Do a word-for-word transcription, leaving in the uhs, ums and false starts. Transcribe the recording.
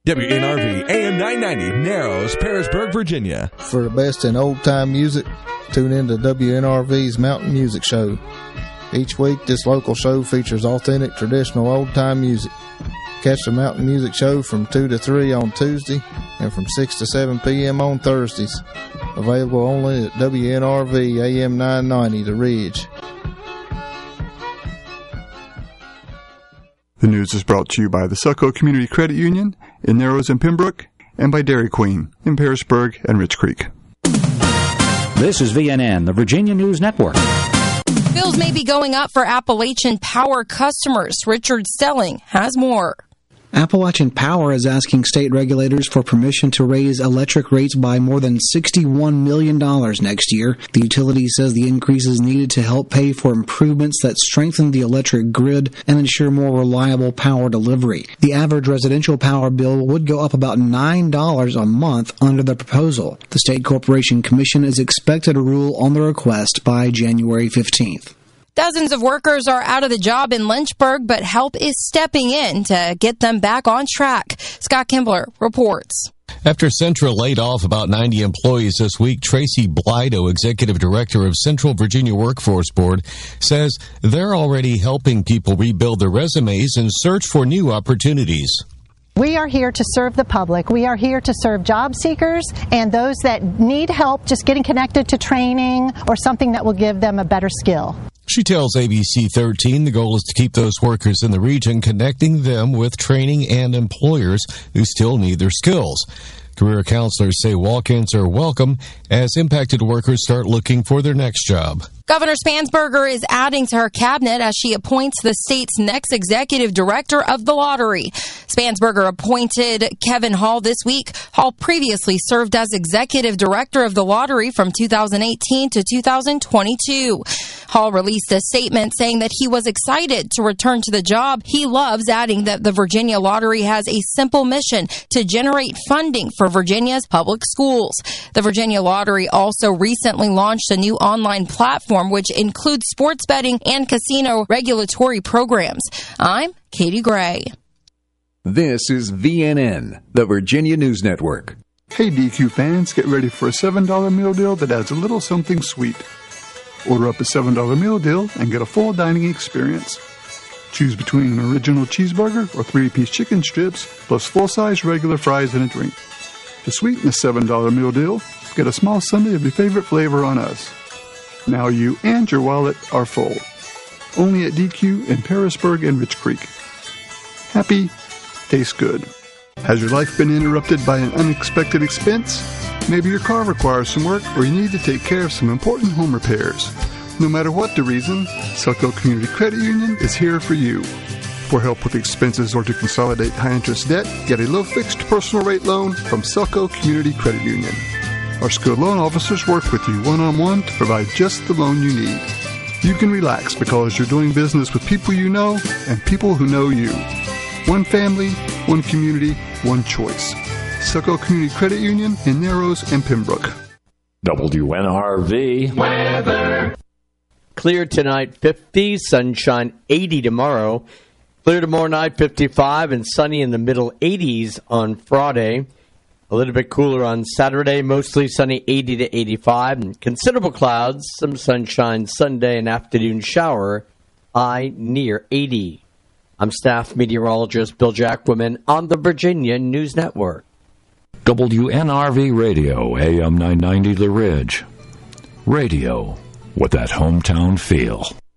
W N R V A M nine ninety, Narrows, Parisburg, Virginia. For the best in old-time music, tune in to W N R V's Mountain Music Show. Each week, this local show features authentic, traditional old-time music. Catch the Mountain Music Show from two to three on Tuesday and from six to seven p.m. on Thursdays. Available only at W N R V A M nine ninety, The Ridge. The news is brought to you by the Succo Community Credit Union in Narrows and Pembroke, and by Dairy Queen in Parisburg and Rich Creek. This is V N N, the Virginia News Network. Bills may be going up for Appalachian Power customers. Richard Stelling has more. Appalachian Power is asking state regulators for permission to raise electric rates by more than sixty-one million dollars next year. The utility says the increase is needed to help pay for improvements that strengthen the electric grid and ensure more reliable power delivery. The average residential power bill would go up about nine dollars a month under the proposal. The State Corporation Commission is expected to rule on the request by January fifteenth. Dozens of workers are out of the job in Lynchburg, but help is stepping in to get them back on track. Scott Kimbler reports. After Central laid off about ninety employees this week, Tracy Blido, Executive Director of Central Virginia Workforce Board, says they're already helping people rebuild their resumes and search for new opportunities. We are here to serve the public. We are here to serve job seekers and those that need help just getting connected to training or something that will give them a better skill. She tells A B C thirteen the goal is to keep those workers in the region, connecting them with training and employers who still need their skills. Career counselors say walk-ins are welcome as impacted workers start looking for their next job. Governor Spansberger is adding to her cabinet as she appoints the state's next executive director of the lottery. Spansberger appointed Kevin Hall this week. Hall previously served as executive director of the lottery from two thousand eighteen to two thousand twenty-two. Hall released a statement saying that he was excited to return to the job he loves, adding that the Virginia Lottery has a simple mission to generate funding for Virginia's public schools. The Virginia Lottery also recently launched a new online platform which includes sports betting and casino regulatory programs. I'm Katie Gray. This is V N N, the Virginia News Network. Hey D Q fans, get ready for a seven dollar meal deal that adds a little something sweet. Order up a seven dollar meal deal and get a full dining experience. Choose between an original cheeseburger or three-piece chicken strips, plus full-size regular fries and a drink. To sweeten the seven dollar meal deal, get a small sundae of your favorite flavor on us. Now you and your wallet are full. Only at D Q in Parisburg and Rich Creek. Happy, tastes good. Has your life been interrupted by an unexpected expense? Maybe your car requires some work or you need to take care of some important home repairs. No matter what the reason, Succo Community Credit Union is here for you. For help with expenses or to consolidate high-interest debt, get a low-fixed personal rate loan from Succo Community Credit Union. Our skilled loan officers work with you one-on-one to provide just the loan you need. You can relax because you're doing business with people you know and people who know you. One family, one community, one choice. Succo Community Credit Union in Narrows and Pembroke. W N R V weather. Clear tonight, fifty, sunshine, eighty tomorrow. Clear tomorrow night, fifty-five, and sunny in the middle eighties on Friday. A little bit cooler on Saturday, mostly sunny, eighty to eighty-five. And considerable clouds, some sunshine Sunday, and afternoon shower, high near eighty. I'm staff meteorologist Bill Jacquemin on the Virginia News Network. W N R V Radio, A M nine ninety The Ridge. Radio with that hometown feel.